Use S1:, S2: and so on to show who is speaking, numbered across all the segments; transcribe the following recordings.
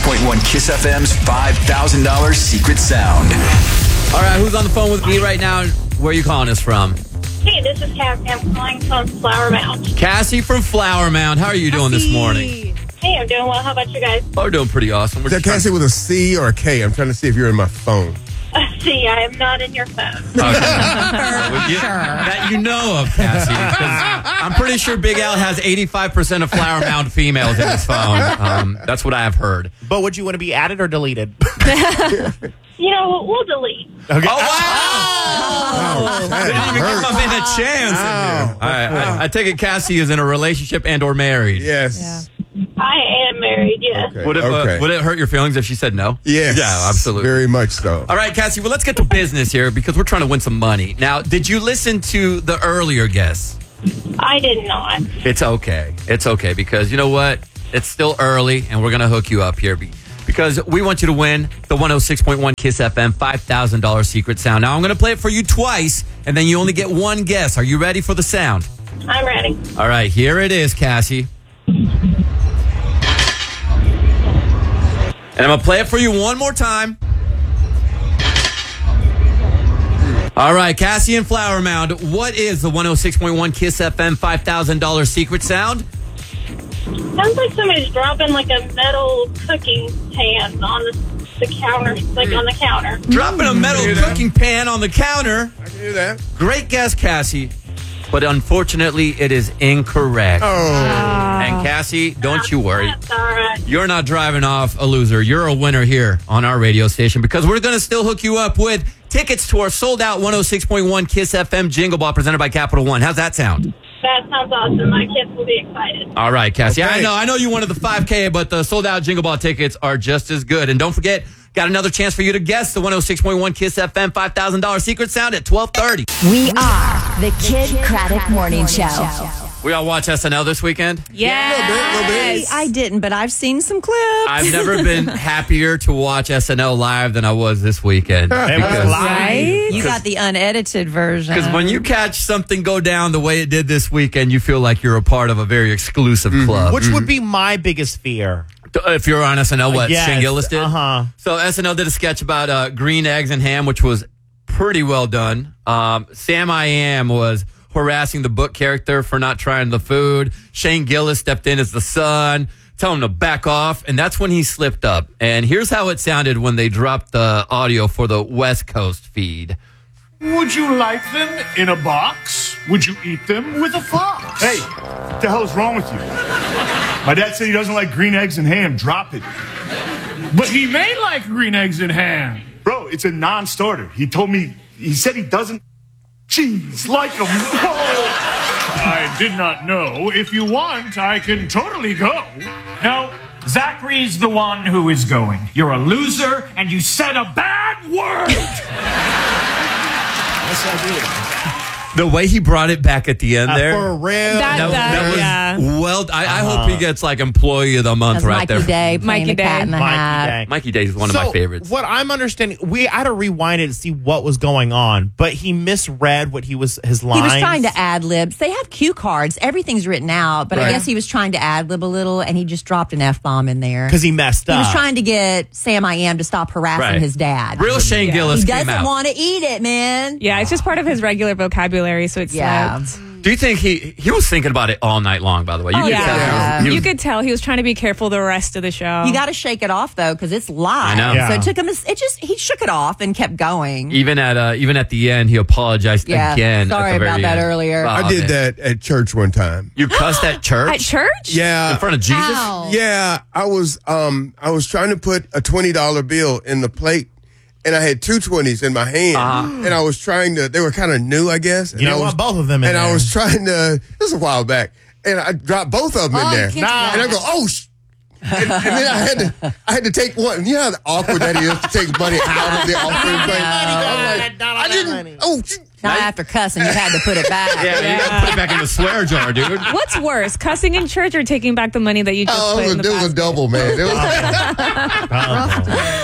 S1: 106.1 KISS FM's $5,000 secret sound.
S2: All right, who's on the phone with me right now? Where are you calling us from?
S3: Hey, this is Cassie. I'm calling from Flower Mound.
S2: Cassie from Flower Mound. How are you doing this morning?
S3: Hey, I'm doing well. How about you guys?
S2: Oh, we're doing pretty awesome.
S4: Is that Cassie with a C or a K? I'm trying to see if you're in my phone.
S3: See, I am not in your phone.
S2: That you know of, Cassie. 'Cause I'm pretty sure Big Al has 85% of Flower Mound females in his phone. That's what I have heard.
S5: But would you want to be added or deleted?
S3: You know, we'll delete.
S5: Okay.
S2: Oh, wow! Didn't even give my man a chance. All right, I take it Cassie is in a relationship and or married.
S4: Yes.
S6: Yeah.
S3: I am married, yes.
S4: Okay.
S2: Would it hurt your feelings if she said no?
S4: Yes.
S2: Yeah, absolutely.
S4: Very much so.
S2: All right, Cassie, well, let's get to business here because we're trying to win some money. Now, did you listen to the earlier guess?
S3: I did not.
S2: It's okay. It's okay because you know what? It's still early and we're going to hook you up here because we want you to win the 106.1 KISS FM $5,000 secret sound. Now, I'm going to play it for you twice and then you only get one guess. Are you ready for the sound?
S3: I'm ready.
S2: All right, here it is, Cassie. And I'm going to play it for you one more time. All right, Cassie and Flower Mound, what is the 106.1 KISS FM $5,000 secret sound?
S3: Sounds like somebody's dropping like a metal cooking pan on the counter, like on the counter.
S2: Dropping a metal cooking pan on the counter.
S4: I can hear that.
S2: Great guess, Cassie. But unfortunately, it is incorrect. And Cassie, don't you worry.
S3: That's all right.
S2: You're not driving off a loser. You're a winner here on our radio station because we're going to still hook you up with tickets to our sold-out 106.1 KISS FM Jingle Ball presented by Capital One. How's that sound?
S3: That sounds awesome. My kids will be excited.
S2: All right, Cassie.
S4: Okay.
S2: I know you wanted the 5K, but the sold-out Jingle Ball tickets are just as good. And don't forget, got another chance for you to guess the 106.1 KISS FM $5,000 secret sound at 12:30.
S7: We are the Kid Craddock Morning Show.
S2: We all watch SNL this weekend?
S6: Yes. I didn't, but I've seen some clips.
S2: I've never been happier to watch SNL live than I was this weekend.
S6: Right? You got the unedited version.
S2: Because when you catch something go down the way it did this weekend, you feel like you're a part of a very exclusive club.
S5: Which would be my biggest fear.
S2: If you're on SNL, what
S5: Yes.
S2: Shane Gillis did?
S5: Uh-huh.
S2: So SNL did a sketch about green eggs and ham, which was pretty well done. Sam I Am was harassing the book character for not trying the food. Shane Gillis stepped in as the son, tell him to back off, and that's when he slipped up. And here's how it sounded when they dropped the audio for the West Coast feed.
S8: Would you like them in a box? Would you eat them with a fox? Hey, what the hell is wrong with you? My dad said he doesn't like green eggs and ham. Drop it. But he may like green eggs and ham. Bro, it's a non-starter. He said he doesn't cheese like them. I did not know. If you want, I can totally go.
S9: No, Zachary's the one who is going. You're a loser, and you said a bad word.
S5: Yes, I did.
S2: The way he brought it back at the end there.
S5: For real.
S2: That was well. I hope he gets like employee of the month
S7: That's
S2: right
S7: Mikey
S2: there.
S7: Day playing
S6: Mikey
S7: the cat
S6: Day.
S7: in the hat.
S2: Mikey Day is one of my favorites.
S5: What I'm understanding, I had to rewind it to see what was going on, but he misread what his lines.
S7: He was trying to ad-libs. They have cue cards. Everything's written out, but I
S5: Right.
S7: guess he was trying to ad-lib a little, and he just dropped an F-bomb in there.
S5: because he messed
S7: He
S5: up.
S7: was trying to get Sam I Am to stop harassing
S2: Right.
S7: his dad.
S2: Real Shane Gillis
S7: He
S2: came
S7: doesn't
S2: out.
S7: want to eat it, man.
S6: Yeah, it's just part of his regular vocabulary, so it's
S7: Yeah.
S2: Do you think he was thinking about it all night long? By the way, you
S7: Oh,
S2: could
S7: yeah.
S2: tell.
S7: Yeah.
S2: He was-
S6: You could tell he was trying to be careful the rest of the show.
S7: You got to shake it off though, because it's live.
S2: I know.
S5: Yeah.
S7: So it took him. He shook it off and kept going.
S2: even at the end, he apologized
S7: Yeah.
S2: again.
S7: Sorry
S2: at the
S7: about
S2: very
S7: that
S2: end.
S7: earlier.
S2: Oh,
S4: I did
S2: man.
S4: that at church one time.
S2: You cussed at church?
S6: At church?
S4: Yeah.
S2: In front of Jesus?
S7: Ow.
S4: Yeah, I was trying to put a $20 bill in the plate, and I had two 20s in my hand, and I was trying to. They were kind of new, I guess. And
S5: You didn't
S4: I was,
S5: want both of them in
S4: and
S5: there.
S4: I was trying to. This was a while back, and I dropped both of them in there.
S7: you can't
S4: And I go, oh. And then I had to take one. You know how awkward that is to take money out of the offering plate. I'm like, I didn't. Oh.
S7: Not after cussing, you had to put it back.
S2: Yeah, you gotta put it back in the swear jar, dude.
S6: What's worse, cussing in church or taking back the money that you just
S4: Oh,
S6: put in the
S4: it was a
S6: basket?
S4: double, man. It was,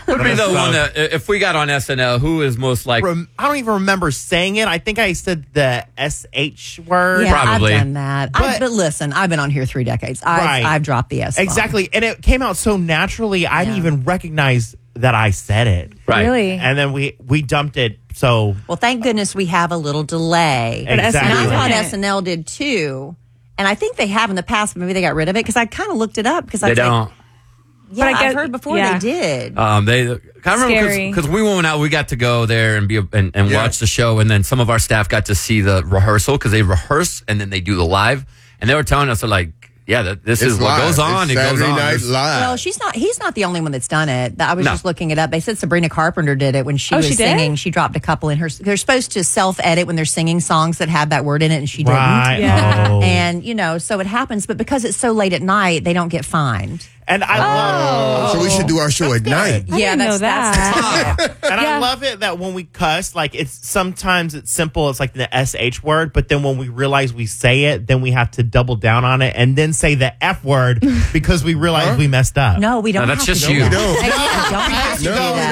S2: would be the one that, if we got on SNL, who is most like?
S5: I don't even remember saying it. I think I said the SH word.
S7: Yeah,
S2: Probably.
S7: I've done that. But listen, I've been on here 3 decades. I've dropped the S-bomb.
S5: Exactly. And it came out so naturally, I didn't even recognize that I said it.
S2: Right.
S10: Really?
S5: And then we dumped it. So
S7: Well, thank goodness we have a little delay.
S5: Exactly.
S7: And I thought
S10: Yeah.
S7: SNL did too. And I think they have in the past, but maybe they got rid of it because I kind of looked it up because
S2: They don't.
S7: Yeah,
S10: But I
S7: I've
S10: guess-
S7: heard before
S10: yeah.
S7: they did.
S2: They I remember
S10: Scary.
S2: because we went out, we got to go there and
S4: Yeah.
S2: watch the show, and then some of our staff got to see the rehearsal because they rehearse and then they do the live, and they were telling us like, yeah, this is what goes on.
S4: It's
S2: it goes
S4: Saturday
S2: on.
S4: Night
S2: There's-
S4: Live.
S7: Well, he's not the only one that's done it. I was
S2: No.
S7: just looking it up. They said Sabrina Carpenter did it when she was
S10: she did?
S7: singing. She dropped a couple in her. They're supposed to self-edit when they're singing songs that have that word in it, and she
S5: right.
S7: didn't.
S10: Yeah.
S5: Oh.
S7: And, so it happens. But because it's so late at night, they don't get fined.
S5: And I love
S4: so we should do our show at night.
S10: I didn't know that.
S5: And
S10: Yeah.
S5: I love it that when we cuss, like sometimes it's simple, it's like the SH word, but then when we realize we say it, then we have to double down on it and then say the F word because we realize we messed up.
S7: No, we don't.
S2: No, that's
S7: have
S2: just
S7: to do
S2: you.
S7: that.
S4: We don't.
S7: We don't have to do
S5: No.
S7: that.